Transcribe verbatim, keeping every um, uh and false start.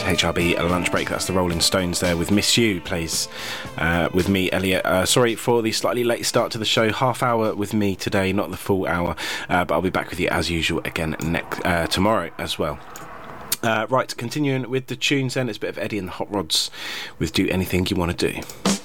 H R B Lunch Break. That's the Rolling Stones there with Miss You plays uh, with me, Elliot. Uh, sorry for the slightly late start to the show. Half hour with me today, not the full hour, uh, but I'll be back with you as usual again next uh, tomorrow as well. Uh, right, continuing with the tunes then, it's a bit of Eddie and the Hot Rods with Do Anything You Want to Do.